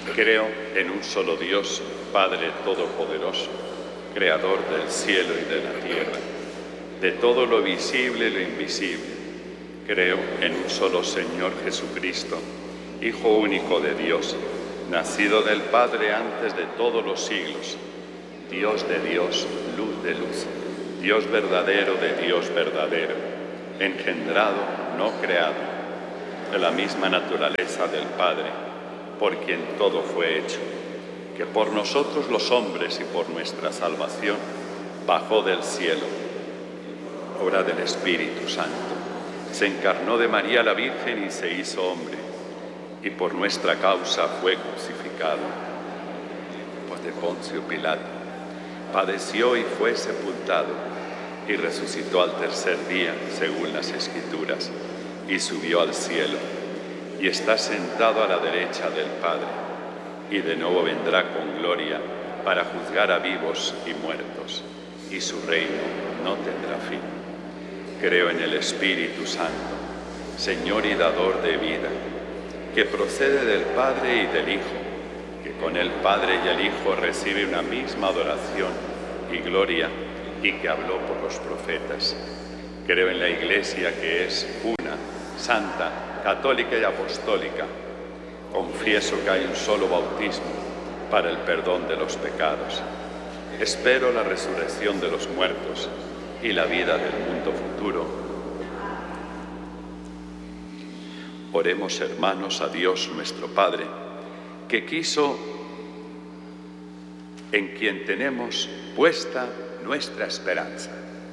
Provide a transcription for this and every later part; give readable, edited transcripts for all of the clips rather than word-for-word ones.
Creo en un solo Dios, Padre Todopoderoso, Creador del cielo y de la tierra, de todo lo visible y lo invisible. Creo en un solo Señor Jesucristo, Hijo único de Dios, nacido del Padre antes de todos los siglos, Dios de Dios, luz de luz, Dios verdadero de Dios verdadero, engendrado, no creado, de la misma naturaleza del Padre, por quien todo fue hecho, que por nosotros los hombres y por nuestra salvación bajó del cielo, obra del Espíritu Santo, se encarnó de María la Virgen y se hizo hombre, y por nuestra causa fue crucificado, pues de Poncio Pilato, padeció y fue sepultado, y resucitó al tercer día, según las Escrituras, y subió al cielo, y está sentado a la derecha del Padre, y de nuevo vendrá con gloria para juzgar a vivos y muertos, y su reino no tendrá fin. Creo en el Espíritu Santo, Señor y dador de vida, que procede del Padre y del Hijo, que con el Padre y el Hijo recibe una misma adoración y gloria, y que habló por los profetas. Creo en la Iglesia, que es una, santa, católica y apostólica. Confieso que hay un solo bautismo para el perdón de los pecados. Espero la resurrección de los muertos y la vida del mundo futuro. Oremos, hermanos, a Dios nuestro Padre, que quiso, en quien tenemos puesta nuestra esperanza.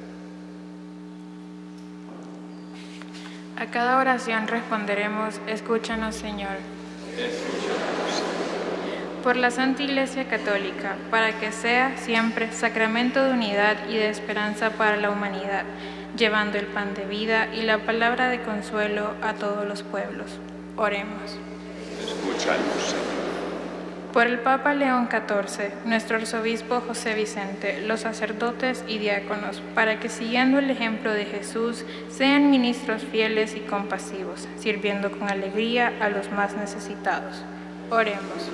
A cada oración responderemos: escúchanos, Señor. Escúchanos. Por la Santa Iglesia Católica, para que sea siempre sacramento de unidad y de esperanza para la humanidad, llevando el pan de vida y la palabra de consuelo a todos los pueblos. Oremos. Escúchanos, Señor. Por el Papa León XIV, nuestro arzobispo José Vicente, los sacerdotes y diáconos, para que siguiendo el ejemplo de Jesús, sean ministros fieles y compasivos, sirviendo con alegría a los más necesitados. Oremos.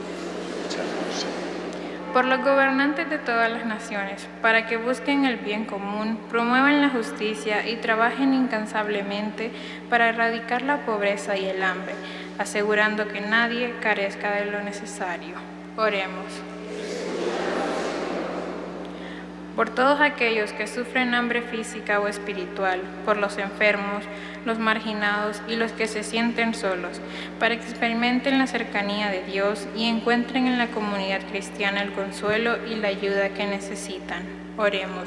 Por los gobernantes de todas las naciones, para que busquen el bien común, promuevan la justicia y trabajen incansablemente para erradicar la pobreza y el hambre, asegurando que nadie carezca de lo necesario. Oremos. Por todos aquellos que sufren hambre física o espiritual, por los enfermos, los marginados y los que se sienten solos, para que experimenten la cercanía de Dios y encuentren en la comunidad cristiana el consuelo y la ayuda que necesitan. Oremos.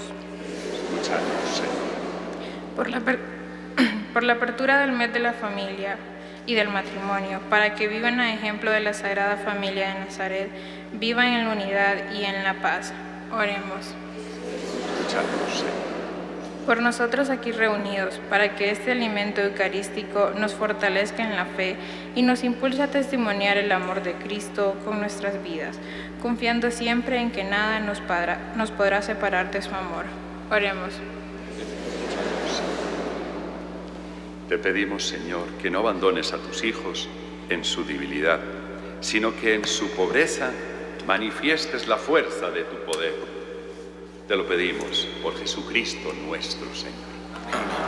Por la apertura del mes de la familia y del matrimonio, para que vivan a ejemplo de la Sagrada Familia de Nazaret, vivan en la unidad y en la paz. Oremos. Por nosotros aquí reunidos, para que este alimento eucarístico nos fortalezca en la fe y nos impulse a testimoniar el amor de Cristo con nuestras vidas, confiando siempre en que nada nos podrá separar de su amor. Oremos. Te pedimos, Señor, que no abandones a tus hijos en su debilidad, sino que en su pobreza manifiestes la fuerza de tu poder. Te lo pedimos por Jesucristo nuestro Señor.